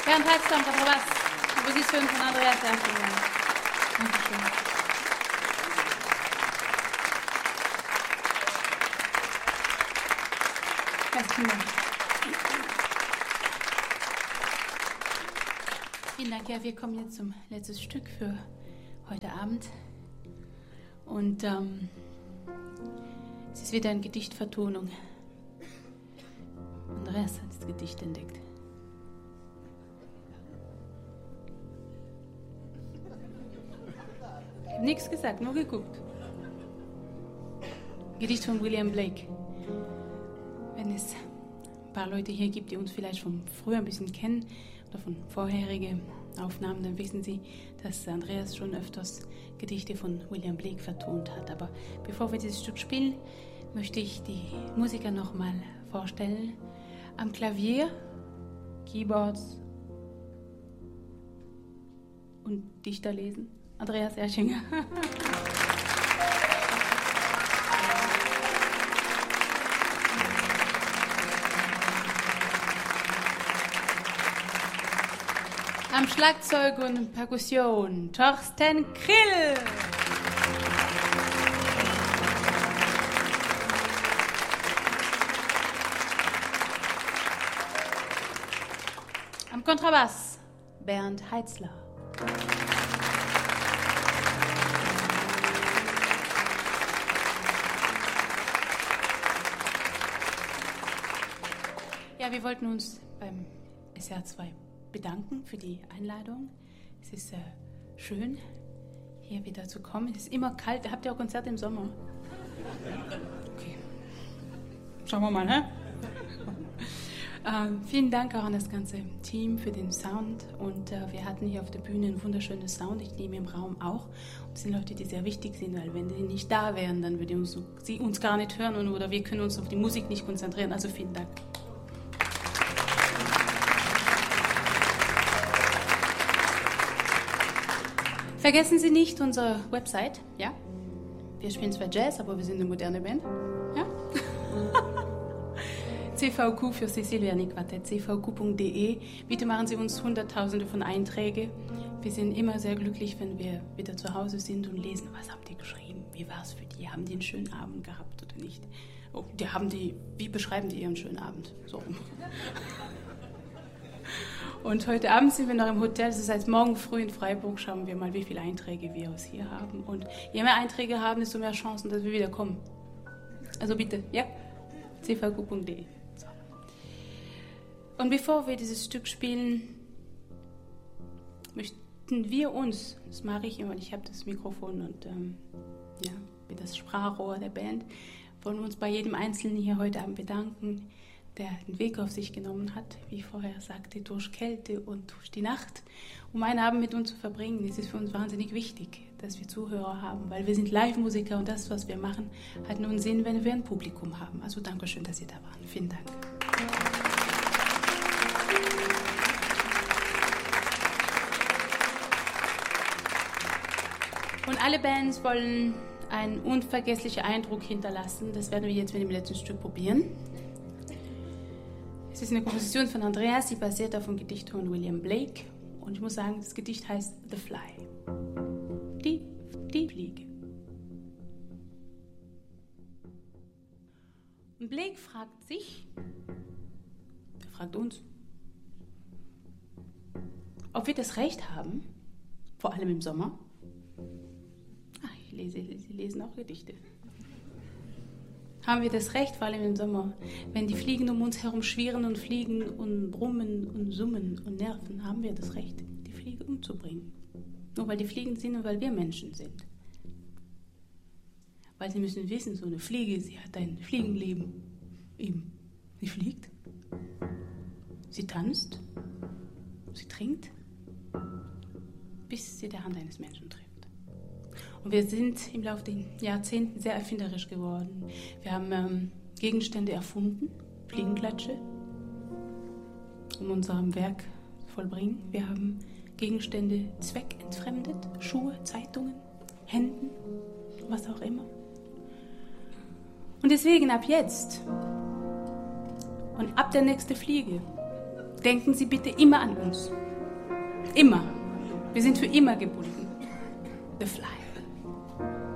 Bernd Heitzler am Kontrabass. Komposition von Andreas Ersching. Dankeschön. Herzlichen Dank. Vielen Dank. Ja, wir kommen jetzt zum letzten Stück für heute Abend. Und es ist wieder eine Gedichtvertonung. Andreas hat das Gedicht entdeckt. Ich habe nichts gesagt, nur geguckt. Gedicht von William Blake. Wenn es ein paar Leute hier gibt, die uns vielleicht von früher ein bisschen kennen oder von vorherigen Aufnahmen, dann wissen sie, dass Andreas schon öfters Gedichte von William Blake vertont hat. Aber bevor wir dieses Stück spielen, möchte ich die Musiker nochmal vorstellen. Am Klavier, Keyboards und Dichter lesen, Andreas Erschinger. Am Schlagzeug und Perkussion, Thorsten Krill. Am Kontrabass, Bernd Heitzler. Ja, wir wollten uns beim SR2 bedanken für die Einladung. Es ist schön, hier wieder zu kommen. Es ist immer kalt. Habt ihr auch Konzerte im Sommer? Okay. Schauen wir mal, hä? Vielen Dank auch an das ganze Team für den Sound. Und wir hatten hier auf der Bühne einen wunderschönen Sound. Ich nehme im Raum auch. Und das sind Leute, die sehr wichtig sind, weil wenn die nicht da wären, dann würde sie uns gar nicht hören oder wir können uns auf die Musik nicht konzentrieren. Also vielen Dank. Vergessen Sie nicht unsere Website, ja? Wir spielen zwar Jazz, aber wir sind eine moderne Band, ja? CVQ für Siciliani Quartett, cvq.de. Bitte machen Sie uns Hunderttausende von Einträgen. Wir sind immer sehr glücklich, wenn wir wieder zu Hause sind und lesen, was habt ihr geschrieben? Wie war es für die? Haben die einen schönen Abend gehabt oder nicht? Oh, wie beschreiben die ihren schönen Abend? So. Und heute Abend sind wir noch im Hotel. Das heißt, morgen früh in Freiburg schauen wir mal, wie viele Einträge wir aus hier haben. Und je mehr Einträge haben, desto mehr Chancen, dass wir wieder kommen. Also bitte, ja? cvq.de. So. Und bevor wir dieses Stück spielen, möchten wir uns, das mache ich immer, ich habe das Mikrofon und bin das Sprachrohr der Band, wollen wir uns bei jedem Einzelnen hier heute Abend bedanken, der den Weg auf sich genommen hat, wie ich vorher sagte, durch Kälte und durch die Nacht, um einen Abend mit uns zu verbringen. Es ist für uns wahnsinnig wichtig, dass wir Zuhörer haben, weil wir sind Live-Musiker und das, was wir machen, hat nur einen Sinn, wenn wir ein Publikum haben. Also Dankeschön, dass ihr da wart. Vielen Dank. Und alle Bands wollen einen unvergesslichen Eindruck hinterlassen. Das werden wir jetzt mit dem letzten Stück probieren. Es ist eine Komposition von Andreas, die basiert auf einem Gedicht von William Blake. Und ich muss sagen, das Gedicht heißt The Fly. Die Fliege. Und Blake fragt sich, er fragt uns, ob wir das Recht haben, vor allem im Sommer. Sie lesen auch Gedichte. Haben wir das Recht, vor allem im Sommer, wenn die Fliegen um uns herum schwirren und fliegen und brummen und summen und nerven, haben wir das Recht, die Fliege umzubringen. Nur weil die Fliegen sind und weil wir Menschen sind. Weil sie müssen wissen, so eine Fliege, sie hat ein Fliegenleben. Eben. Sie fliegt, sie tanzt, sie trinkt, bis sie der Hand eines Menschen trifft. Und wir sind im Laufe der Jahrzehnten sehr erfinderisch geworden. Wir haben Gegenstände erfunden, Fliegenklatsche, um unser Werk zu vollbringen. Wir haben Gegenstände zweckentfremdet, Schuhe, Zeitungen, Händen, was auch immer. Und deswegen ab jetzt und ab der nächsten Fliege denken Sie bitte immer an uns. Immer. Wir sind für immer gebunden. The Fly.